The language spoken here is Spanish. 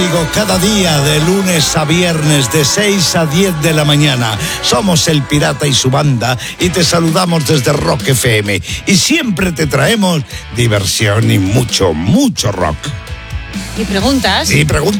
contigo cada día de lunes a viernes de 6 a 10 de la mañana. Somos El Pirata y su banda y te saludamos desde Rock FM. Y siempre te traemos diversión y mucho, mucho rock. ¿Y preguntas? Y preguntas.